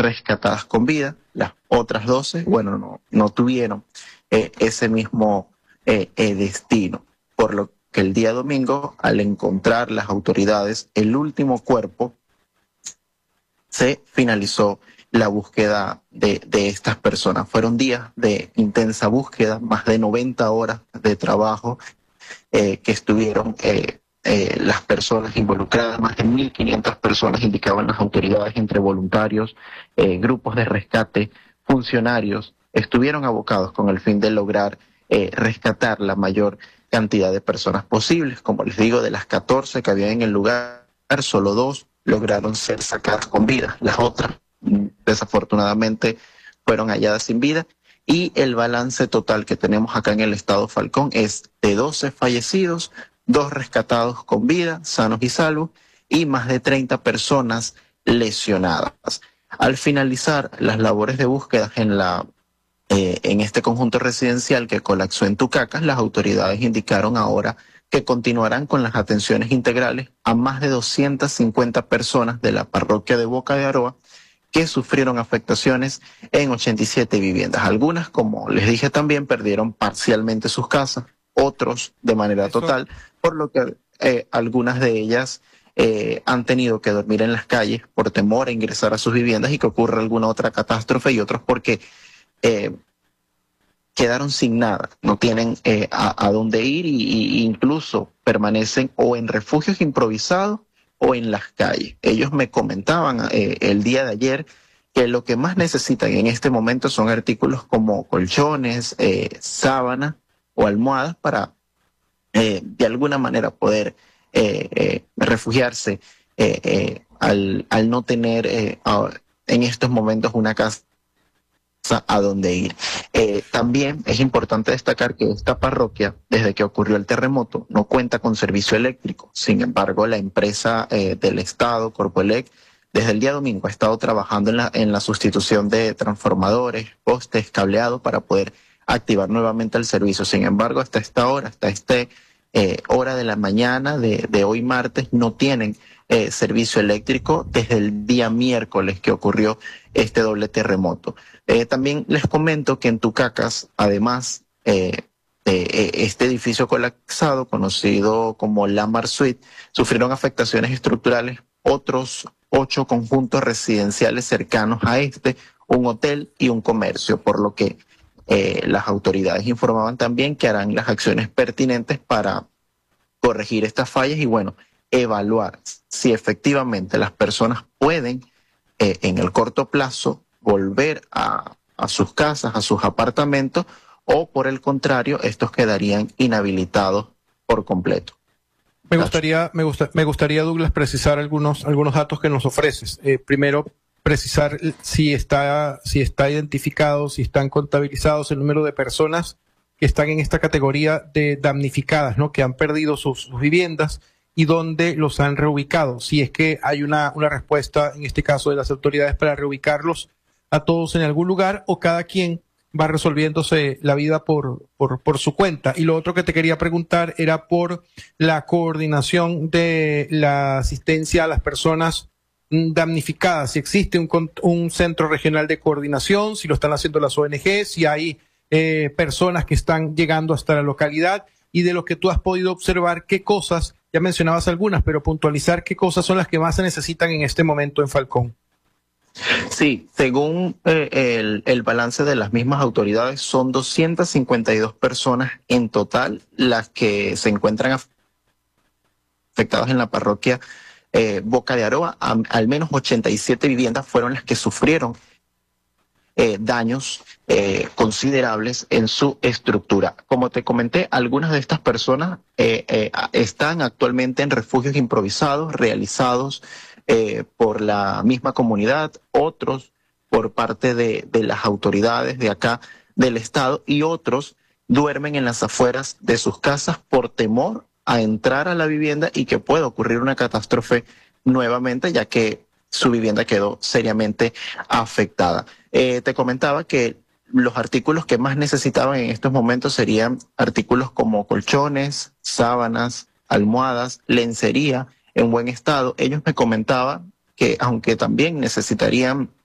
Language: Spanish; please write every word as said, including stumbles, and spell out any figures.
rescatadas con vida. Las otras doce, bueno, no, no tuvieron eh, ese mismo eh, eh, destino, por lo que el día domingo, al encontrar las autoridades el último cuerpo, se finalizó la búsqueda de, de estas personas. Fueron días de intensa búsqueda, más de noventa horas de trabajo eh, que estuvieron eh, eh, las personas involucradas, más de mil quinientas personas, indicaban las autoridades, entre voluntarios, eh, grupos de rescate, funcionarios, estuvieron abocados con el fin de lograr eh, rescatar la mayor cantidad de personas posibles. Como les digo, de las catorce que había en el lugar, solo dos lograron ser sacadas con vida. Las otras, desafortunadamente, fueron halladas sin vida. Y el balance total que tenemos acá en el estado Falcón es de doce fallecidos, dos rescatados con vida, sanos y salvos, y más de treinta personas lesionadas. Al finalizar las labores de búsqueda en la Eh, en este conjunto residencial que colapsó en Tucacas, las autoridades indicaron ahora que continuarán con las atenciones integrales a más de doscientas cincuenta personas de la parroquia de Boca de Aroa que sufrieron afectaciones en ochenta y siete viviendas. Algunas, como les dije también, perdieron parcialmente sus casas, otros de manera Eso. total, por lo que eh, algunas de ellas eh, han tenido que dormir en las calles por temor a ingresar a sus viviendas y que ocurra alguna otra catástrofe, y otros porque Eh, quedaron sin nada, no tienen eh, a, a dónde ir, y, y incluso permanecen o en refugios improvisados o en las calles. Ellos me comentaban eh, el día de ayer que lo que más necesitan en este momento son artículos como colchones, eh, sábanas o almohadas para eh, de alguna manera poder eh, eh, refugiarse eh, eh, al, al no tener eh, a, en estos momentos una casa a dónde ir. Eh, también es importante destacar que esta parroquia, desde que ocurrió el terremoto, no cuenta con servicio eléctrico. Sin embargo, la empresa eh, del Estado, Corpoelec, desde el día domingo ha estado trabajando en la, en la sustitución de transformadores, postes, cableados para poder activar nuevamente el servicio. Sin embargo, hasta esta hora, hasta esta eh, hora de la mañana de, de hoy martes, no tienen eh, servicio eléctrico desde el día miércoles que ocurrió este doble terremoto. Eh, también les comento que en Tucacas, además eh, de eh, este edificio colapsado, conocido como Lamar Suite, sufrieron afectaciones estructurales otros ocho conjuntos residenciales cercanos a este, un hotel y un comercio, por lo que eh, las autoridades informaban también que harán las acciones pertinentes para corregir estas fallas y, bueno, evaluar si efectivamente las personas pueden eh, en el corto plazo volver a, a sus casas, a sus apartamentos, o por el contrario, estos quedarían inhabilitados por completo. Me gustaría, me gusta, me gustaría, Douglas, precisar algunos, algunos datos que nos ofreces. Eh, primero, precisar si está, si está identificado, si están contabilizados el número de personas que están en esta categoría de damnificadas, ¿no? Que han perdido sus, sus viviendas y dónde los han reubicado. Si es que hay una, una respuesta, en este caso de las autoridades, para reubicarlos a todos en algún lugar, o cada quien va resolviéndose la vida por, por, por su cuenta. Y lo otro que te quería preguntar era por la coordinación de la asistencia a las personas damnificadas. Si existe un, un centro regional de coordinación, si lo están haciendo las O N G, si hay eh, personas que están llegando hasta la localidad, y de lo que tú has podido observar, qué cosas, ya mencionabas algunas, pero puntualizar qué cosas son las que más se necesitan en este momento en Falcón. Sí, según eh, el, el balance de las mismas autoridades, son doscientas cincuenta y dos personas en total las que se encuentran afectadas en la parroquia eh, Boca de Aroa. A, al menos ochenta y siete viviendas fueron las que sufrieron eh, daños eh, considerables en su estructura. Como te comenté, algunas de estas personas eh, eh, están actualmente en refugios improvisados realizados Eh, por la misma comunidad, otros por parte de, de las autoridades de acá del estado, y otros duermen en las afueras de sus casas por temor a entrar a la vivienda y que pueda ocurrir una catástrofe nuevamente, ya que su vivienda quedó seriamente afectada. Eh, te comentaba que los artículos que más necesitaban en estos momentos serían artículos como colchones, sábanas, almohadas, lencería en buen estado. Ellos me comentaban que aunque también necesitarían